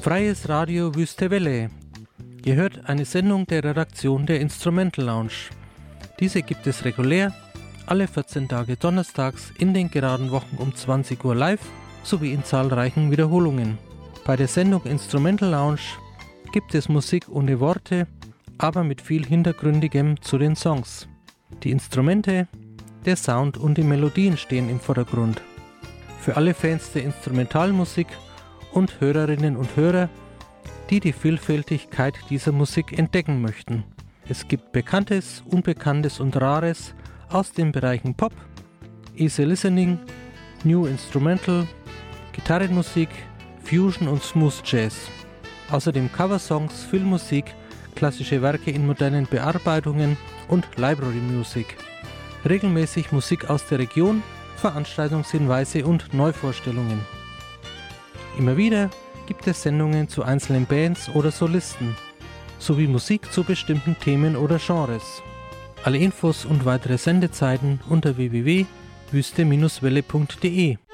Freies Radio Wüste Welle. Ihr hört eine Sendung der Redaktion der Instrumental Lounge. Diese gibt es regulär alle 14 Tage donnerstags in den geraden Wochen um 20 Uhr live sowie in zahlreichen Wiederholungen. Bei der Sendung Instrumental Lounge gibt es Musik ohne Worte, aber mit viel Hintergründigem zu den Songs. Die Instrumente, der Sound und die Melodien stehen im Vordergrund. Für alle Fans der Instrumentalmusik und Hörerinnen und Hörer, die die Vielfältigkeit dieser Musik entdecken möchten. Es gibt Bekanntes, Unbekanntes und Rares aus den Bereichen Pop, Easy Listening, New Instrumental, Gitarrenmusik, Fusion und Smooth Jazz. Außerdem Coversongs, Filmmusik, klassische Werke in modernen Bearbeitungen und Library Music. Regelmäßig Musik aus der Region, Veranstaltungshinweise und Neuvorstellungen. Immer wieder gibt es Sendungen zu einzelnen Bands oder Solisten, sowie Musik zu bestimmten Themen oder Genres. Alle Infos und weitere Sendezeiten unter www.wüste-welle.de.